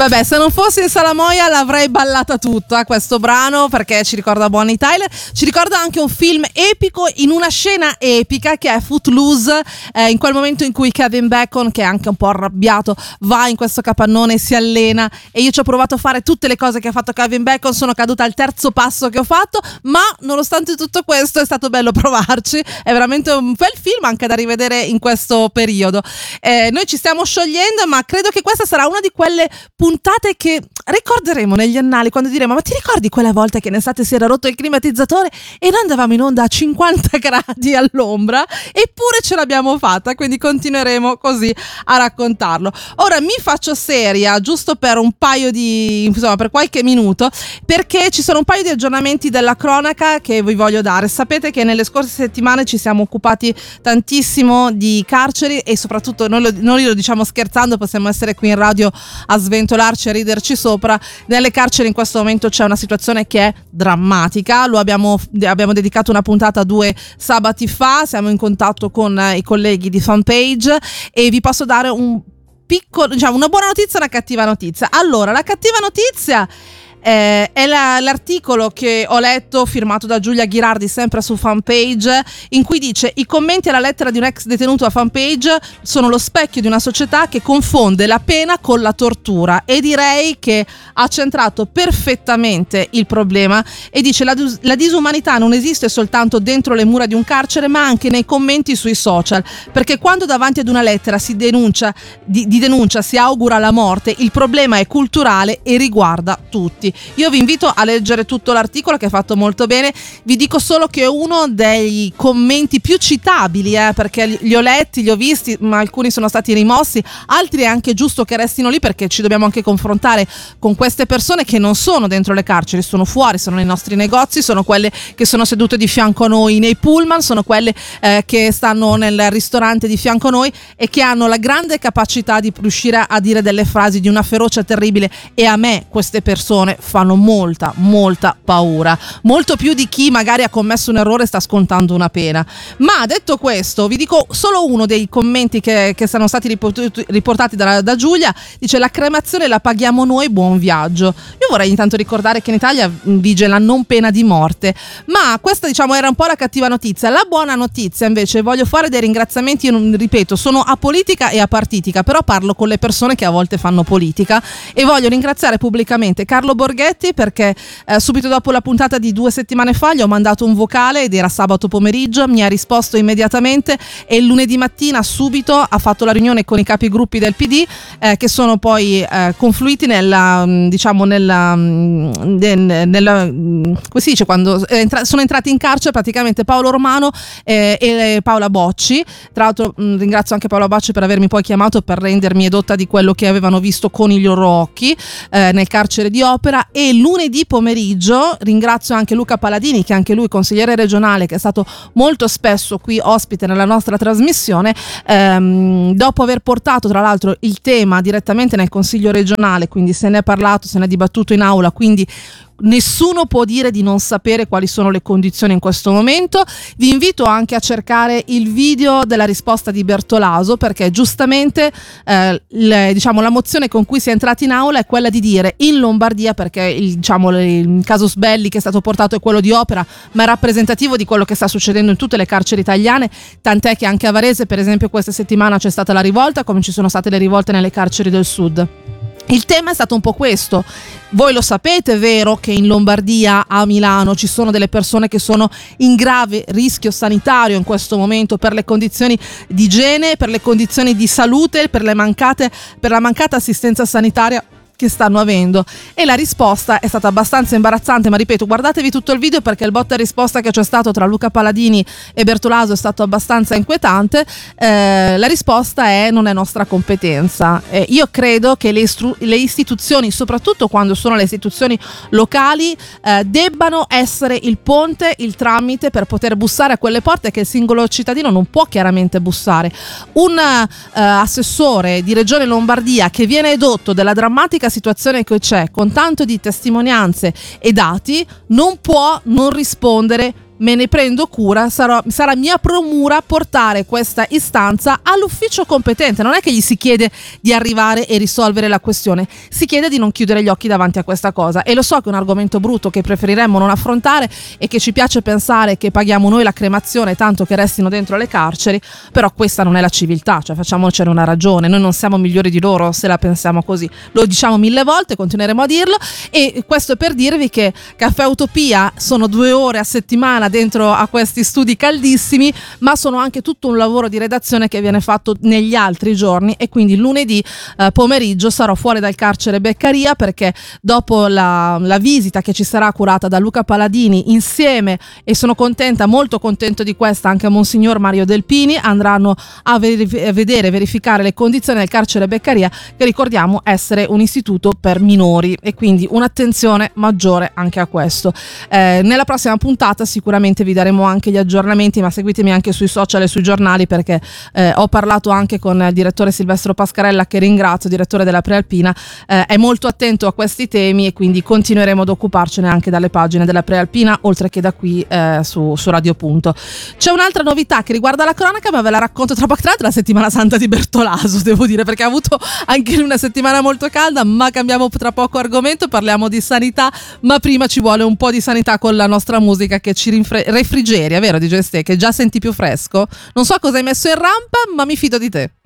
Vabbè, se non fossi in Salamoia l'avrei ballata tutta questo brano, perché ci ricorda Bonnie Tyler, ci ricorda anche un film epico in una scena epica che è Footloose, in quel momento in cui Kevin Bacon, che è anche un po' arrabbiato, va in questo capannone e si allena, e io ci ho provato a fare tutte le cose che ha fatto Kevin Bacon, sono caduta al terzo passo che ho fatto, ma nonostante tutto questo è stato bello provarci, è veramente un bel film anche da rivedere in questo periodo. Noi ci stiamo sciogliendo, ma credo che questa sarà una di quelle puntate che ricorderemo negli annali, quando diremo: ma ti ricordi quella volta che in estate si era rotto il climatizzatore e noi andavamo in onda a 50 gradi all'ombra, eppure ce l'abbiamo fatta, quindi continueremo così a raccontarlo. Ora mi faccio seria giusto per un paio di, insomma, per qualche minuto, perché ci sono un paio di aggiornamenti della cronaca che vi voglio dare. Sapete che nelle scorse settimane ci siamo occupati tantissimo di carceri, e soprattutto noi lo diciamo scherzando, possiamo essere qui in radio a sventolarci e riderci sopra. Nelle carceri in questo momento c'è una situazione che è drammatica, lo abbiamo dedicato una puntata 2 sabati fa, siamo in contatto con i colleghi di Fanpage e vi posso dare un piccolo, diciamo, una buona notizia e una cattiva notizia. Allora, la cattiva notizia è l'articolo che ho letto, firmato da Giulia Ghirardi, sempre su Fanpage, in cui dice: i commenti alla lettera di un ex detenuto a Fanpage sono lo specchio di una società che confonde la pena con la tortura. E direi che ha centrato perfettamente il problema, e dice: la disumanità non esiste soltanto dentro le mura di un carcere, ma anche nei commenti sui social, perché quando davanti ad una lettera si denuncia si augura la morte, il problema è culturale e riguarda tutti. Io vi invito a leggere tutto l'articolo, che è fatto molto bene. Vi dico solo che è uno dei commenti più citabili, perché li ho letti, li ho visti, ma alcuni sono stati rimossi, altri è anche giusto che restino lì, perché ci dobbiamo anche confrontare con queste persone che non sono dentro le carceri, sono fuori, sono nei nostri negozi, sono quelle che sono sedute di fianco a noi nei pullman, sono quelle che stanno nel ristorante di fianco a noi e che hanno la grande capacità di riuscire a dire delle frasi di una ferocia terribile, e a me queste persone fanno molta paura, molto più di chi magari ha commesso un errore e sta scontando una pena. Ma detto questo, vi dico solo uno dei commenti che sono stati riportati da Giulia. Dice: la cremazione la paghiamo noi, buon viaggio. Io vorrei intanto ricordare che in Italia vige la non pena di morte, ma questa, diciamo, era un po' la cattiva notizia. La buona notizia invece, voglio fare dei ringraziamenti. Io non, ripeto, sono apolitica e apartitica, però parlo con le persone che a volte fanno politica, e voglio ringraziare pubblicamente Carlo Borghetti, perché subito dopo la puntata di 2 settimane fa gli ho mandato un vocale, ed era sabato pomeriggio, mi ha risposto immediatamente, e il lunedì mattina subito ha fatto la riunione con i capigruppi del PD, che sono poi confluiti come si dice, quando sono entrati in carcere praticamente Paolo Romano e Paola Bocci. Tra l'altro ringrazio anche Paola Bocci per avermi poi chiamato per rendermi edotta di quello che avevano visto con i loro occhi nel carcere di Opera. E lunedì pomeriggio ringrazio anche Luca Paladini, che anche lui consigliere regionale, che è stato molto spesso qui ospite nella nostra trasmissione, dopo aver portato tra l'altro il tema direttamente nel consiglio regionale, quindi se ne è parlato, se ne è dibattuto in aula, quindi nessuno può dire di non sapere quali sono le condizioni in questo momento. Vi invito anche a cercare il video della risposta di Bertolaso, perché giustamente la mozione con cui si è entrati in aula è quella di dire: in Lombardia, perché il casus belli che è stato portato è quello di Opera, ma è rappresentativo di quello che sta succedendo in tutte le carceri italiane, tant'è che anche a Varese, per esempio, questa settimana c'è stata la rivolta, come ci sono state le rivolte nelle carceri del sud. Il tema è stato un po' questo. Voi lo sapete, vero, che in Lombardia, a Milano, ci sono delle persone che sono in grave rischio sanitario in questo momento per le condizioni di igiene, per le condizioni di salute, per la mancata assistenza sanitaria che stanno avendo. E la risposta è stata abbastanza imbarazzante, ma ripeto, guardatevi tutto il video, perché il botta e risposta che c'è stato tra Luca Paladini e Bertolaso è stato abbastanza inquietante. La risposta è: non è nostra competenza. Io credo che le istituzioni, soprattutto quando sono le istituzioni locali, debbano essere il ponte, il tramite per poter bussare a quelle porte che il singolo cittadino non può chiaramente bussare. Un assessore di Regione Lombardia che viene edotto della drammatica situazione che c'è, con tanto di testimonianze e dati, non può non rispondere me ne prendo cura, sarà mia promura portare questa istanza all'ufficio competente. Non è che gli si chiede di arrivare e risolvere la questione, si chiede di non chiudere gli occhi davanti a questa cosa. E lo so che è un argomento brutto che preferiremmo non affrontare e che ci piace pensare che paghiamo noi la cremazione tanto che restino dentro le carceri, però questa non è la civiltà, cioè facciamocene una ragione, noi non siamo migliori di loro se la pensiamo così, lo diciamo 1000 volte, continueremo a dirlo. E questo è per dirvi che Caffè Utopia sono 2 ore a settimana dentro a questi studi caldissimi, ma sono anche tutto un lavoro di redazione che viene fatto negli altri giorni, e quindi lunedì pomeriggio sarò fuori dal carcere Beccaria, perché dopo la visita che ci sarà curata da Luca Paladini insieme, e sono contenta, molto contento di questa, anche Monsignor Mario Delpini, andranno a verificare le condizioni del carcere Beccaria, che ricordiamo essere un istituto per minori, e quindi un'attenzione maggiore anche a questo. Nella prossima puntata sicuramente vi daremo anche gli aggiornamenti, ma seguitemi anche sui social e sui giornali, perché ho parlato anche con il direttore Silvestro Pascarella, che ringrazio, direttore della Prealpina, è molto attento a questi temi, e quindi continueremo ad occuparcene anche dalle pagine della Prealpina, oltre che da qui su Radio Punto. C'è un'altra novità che riguarda la cronaca, ma ve la racconto tra poco. Tra l'altro la settimana santa di Bertolaso, devo dire, perché ha avuto anche una settimana molto calda, ma cambiamo tra poco argomento, parliamo di sanità, ma prima ci vuole un po' di sanità con la nostra musica che ci refrigeria, vero DJ Ste, che già senti più fresco? Non so cosa hai messo in rampa, ma mi fido di te.